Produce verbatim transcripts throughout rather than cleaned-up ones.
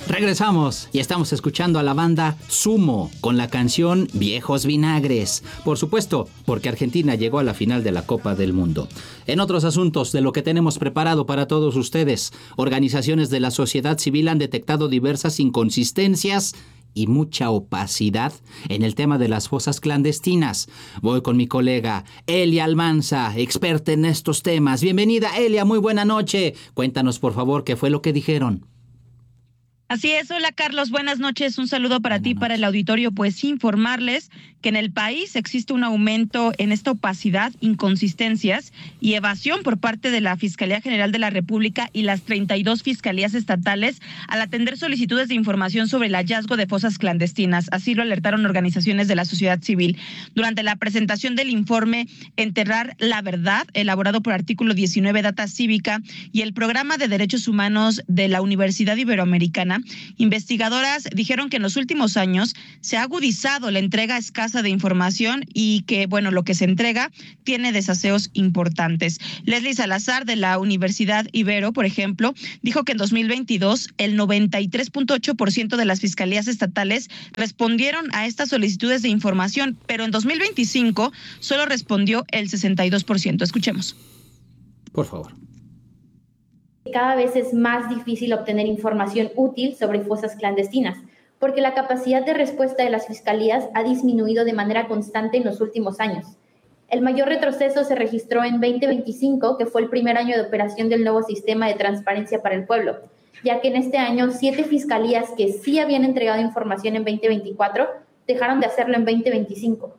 Regresamos y estamos escuchando a la banda Sumo con la canción Viejos Vinagres. Por supuesto, porque Argentina llegó a la final de la Copa del Mundo. En otros asuntos de lo que tenemos preparado para todos ustedes, organizaciones de la sociedad civil han detectado diversas inconsistencias y mucha opacidad en el tema de las fosas clandestinas. Voy con mi colega Elia Almanza, experta en estos temas. Bienvenida, Elia, muy buena noche. Cuéntanos, por favor, qué fue lo que dijeron. Así es, hola Carlos, buenas noches, un saludo para ti, para el auditorio. Pues informarles que en el país existe un aumento en esta opacidad, inconsistencias y evasión por parte de la Fiscalía General de la República y las treinta y dos fiscalías estatales al atender solicitudes de información sobre el hallazgo de fosas clandestinas. Así lo alertaron organizaciones de la sociedad civil. Durante la presentación del informe Enterrar la Verdad, elaborado por Artículo diecinueve Data Cívica y el Programa de Derechos Humanos de la Universidad Iberoamericana, investigadoras dijeron que en los últimos años se ha agudizado la entrega escasa de información y que, bueno, lo que se entrega tiene desaseos importantes. Leslie Salazar, de la Universidad Ibero, por ejemplo, dijo que en dos mil veintidós el noventa y tres punto ocho por ciento de las fiscalías estatales respondieron a estas solicitudes de información, pero en dos mil veinticinco solo respondió el sesenta y dos por ciento. Escuchemos. Por favor. Cada vez es más difícil obtener información útil sobre fosas clandestinas, porque la capacidad de respuesta de las fiscalías ha disminuido de manera constante en los últimos años. El mayor retroceso se registró en veinte veinticinco, que fue el primer año de operación del nuevo sistema de transparencia para el pueblo, ya que en este año siete fiscalías que sí habían entregado información en veinte veinticuatro dejaron de hacerlo en veinte veinticinco.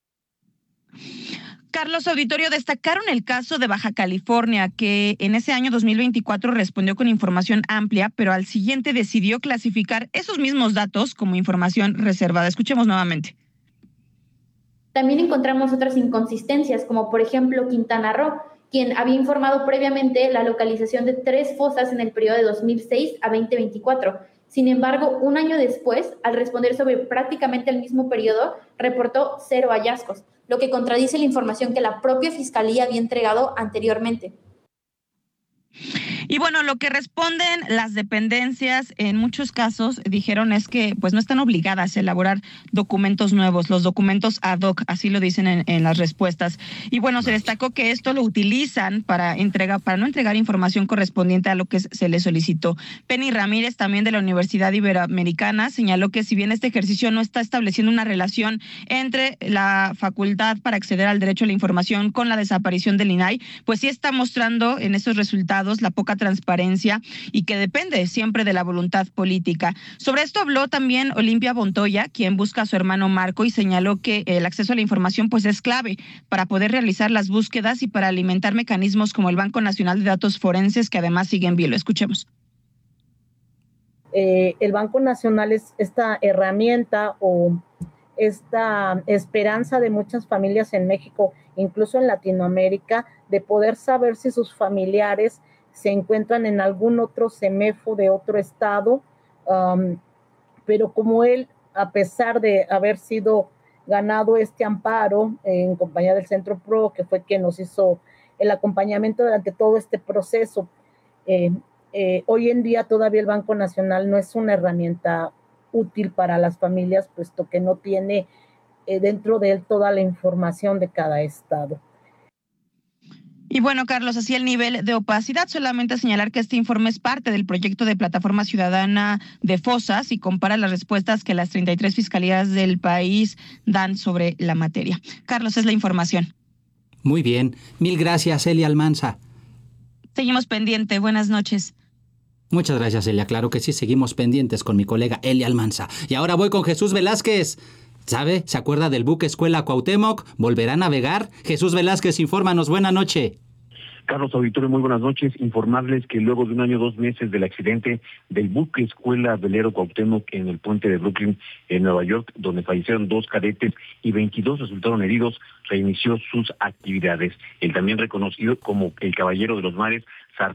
Carlos, auditorio, destacaron el caso de Baja California, que en ese año dos mil veinticuatro respondió con información amplia, pero al siguiente decidió clasificar esos mismos datos como información reservada. Escuchemos nuevamente. También encontramos otras inconsistencias, como por ejemplo Quintana Roo, quien había informado previamente la localización de tres fosas en el periodo de dos mil seis a veinte veinticuatro. Sin embargo, un año después, al responder sobre prácticamente el mismo periodo, reportó cero hallazgos, lo que contradice la información que la propia Fiscalía había entregado anteriormente. Y bueno, lo que responden las dependencias en muchos casos dijeron es que pues no están obligadas a elaborar documentos nuevos, los documentos ad hoc, así lo dicen en, en las respuestas. Y bueno, se destacó que esto lo utilizan para entrega, para no entregar información correspondiente a lo que se les solicitó. Penny Ramírez, también de la Universidad Iberoamericana, señaló que si bien este ejercicio no está estableciendo una relación entre la facultad para acceder al derecho a la información con la desaparición del I N A I, pues sí está mostrando en esos resultados la poca transparencia y que depende siempre de la voluntad política. Sobre esto habló también Olimpia Montoya, quien busca a su hermano Marco, y señaló que el acceso a la información pues es clave para poder realizar las búsquedas y para alimentar mecanismos como el Banco Nacional de Datos Forenses, que además sigue en vilo. Escuchemos. Eh, el Banco Nacional es esta herramienta o esta esperanza de muchas familias en México, incluso en Latinoamérica, de poder saber si sus familiares se encuentran en algún otro CEMEFO de otro estado, um, pero como él, a pesar de haber sido ganado este amparo eh, en compañía del Centro Pro, que fue quien nos hizo el acompañamiento durante todo este proceso, eh, eh, hoy en día todavía el Banco Nacional no es una herramienta útil para las familias, puesto que no tiene eh, dentro de él toda la información de cada estado. Y bueno, Carlos, así el nivel de opacidad, solamente señalar que este informe es parte del proyecto de Plataforma Ciudadana de Fosas y compara las respuestas que las treinta y tres fiscalías del país dan sobre la materia. Carlos, es la información. Muy bien. Mil gracias, Elia Almanza. Seguimos pendiente. Buenas noches. Muchas gracias, Elia. Claro que sí, seguimos pendientes con mi colega Elia Almanza. Y ahora voy con Jesús Velázquez. ¿Sabe? ¿Se acuerda del buque Escuela Cuauhtémoc? ¿Volverá a navegar? Jesús Velázquez, infórmanos. Buena noche. Carlos Auditorio, muy buenas noches. Informarles que luego de un año, dos meses del accidente del buque Escuela Velero Cuauhtémoc en el puente de Brooklyn, en Nueva York, donde fallecieron dos cadetes y veintidós resultaron heridos, reinició sus actividades. El también reconocido como el Caballero de los Mares zarpó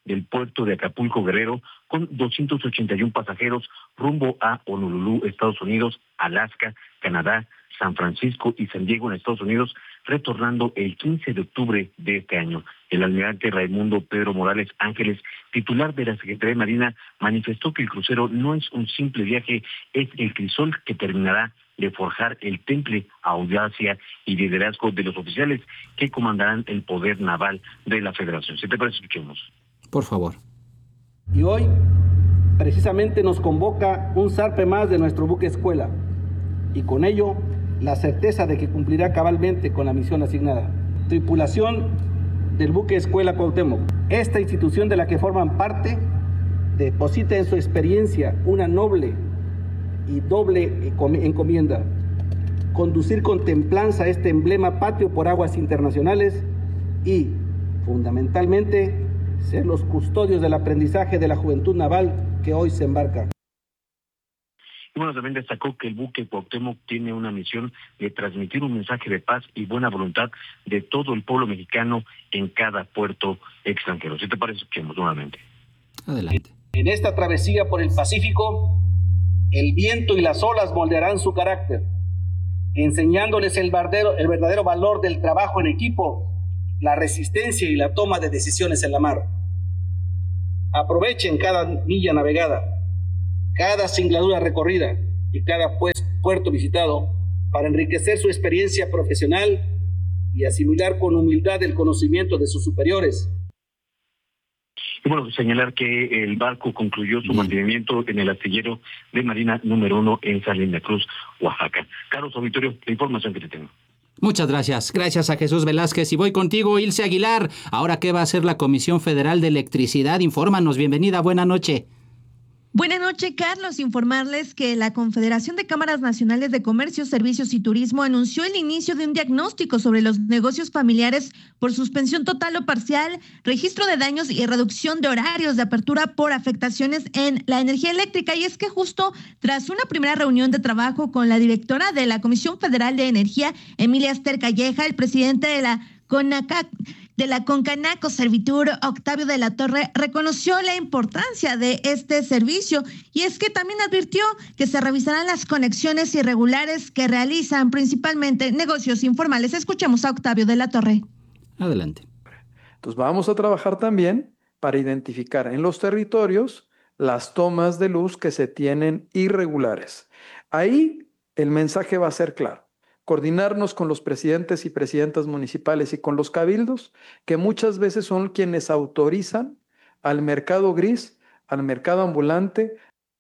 del puerto de Acapulco Guerrero con doscientos ochenta y uno pasajeros rumbo a Honolulu, Estados Unidos, Alaska, Canadá, San Francisco y San Diego en Estados Unidos, retornando el quince de octubre de este año. El almirante Raimundo Pedro Morales Ángeles, titular de la Secretaría de Marina, manifestó que el crucero no es un simple viaje, es el crisol que terminará de forjar el temple, audacia y liderazgo de los oficiales que comandarán el poder naval de la Federación. Si te parece, escuchemos. Por favor. Y hoy, precisamente, nos convoca un zarpe más de nuestro buque escuela, y con ello, la certeza de que cumplirá cabalmente con la misión asignada. Tripulación del buque Escuela Cuauhtémoc. Esta institución de la que forman parte deposita en su experiencia una noble y doble encomienda: conducir con templanza este emblema patrio por aguas internacionales y, fundamentalmente, ser los custodios del aprendizaje de la juventud naval que hoy se embarca. Y bueno, también destacó que el buque Cuauhtémoc tiene una misión de transmitir un mensaje de paz y buena voluntad de todo el pueblo mexicano en cada puerto extranjero. Si te parece, escuchemos nuevamente. Adelante. En esta travesía por el Pacífico, el viento y las olas moldearán su carácter, enseñándoles el verdadero, el verdadero valor del trabajo en equipo, la resistencia y la toma de decisiones en la mar. Aprovechen cada milla navegada, cada singladura recorrida y cada pues, puerto visitado para enriquecer su experiencia profesional y asimilar con humildad el conocimiento de sus superiores. Y bueno, señalar que el barco concluyó su mantenimiento en el astillero de Marina número uno en Salina Cruz, Oaxaca. Carlos Auditorio, la información que te tengo. Muchas gracias. Gracias a Jesús Velázquez. Y voy contigo, Ilse Aguilar. Ahora, ¿qué va a hacer la Comisión Federal de Electricidad? Infórmanos. Bienvenida. Buena noche. Buenas noches, Carlos. Informarles que la Confederación de Cámaras Nacionales de Comercio, Servicios y Turismo anunció el inicio de un diagnóstico sobre los negocios familiares por suspensión total o parcial, registro de daños y reducción de horarios de apertura por afectaciones en la energía eléctrica. Y es que justo tras una primera reunión de trabajo con la directora de la Comisión Federal de Energía, Emilia Ester Calleja, el presidente de la CONACAC, de la Concanaco Servitur, Octavio de la Torre, reconoció la importancia de este servicio y es que también advirtió que se revisarán las conexiones irregulares que realizan principalmente negocios informales. Escuchemos a Octavio de la Torre. Adelante. Entonces vamos a trabajar también para identificar en los territorios las tomas de luz que se tienen irregulares. Ahí el mensaje va a ser claro. Coordinarnos con los presidentes y presidentas municipales y con los cabildos, que muchas veces son quienes autorizan al mercado gris, al mercado ambulante.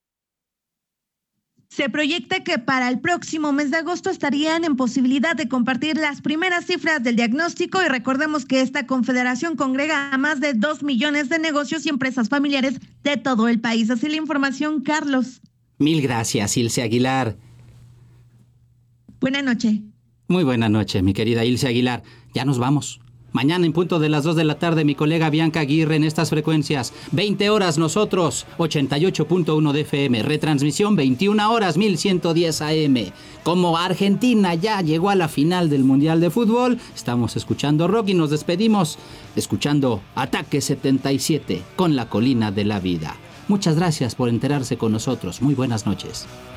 Se proyecta que para el próximo mes de agosto estarían en posibilidad de compartir las primeras cifras del diagnóstico y recordemos que esta confederación congrega a más de dos millones de negocios y empresas familiares de todo el país. Así la información, Carlos. Mil gracias, Ilse Aguilar. Buenas noches. Muy buena noche, mi querida Ilse Aguilar. Ya nos vamos. Mañana en punto de las dos de la tarde, mi colega Bianca Aguirre en estas frecuencias. veinte horas nosotros, ochenta y ocho punto uno de F M. Retransmisión veintiuna horas, mil ciento diez A M. Como Argentina ya llegó a la final del Mundial de Fútbol, estamos escuchando rock y nos despedimos escuchando Ataque setenta y siete con La Colina de la Vida. Muchas gracias por enterarse con nosotros. Muy buenas noches.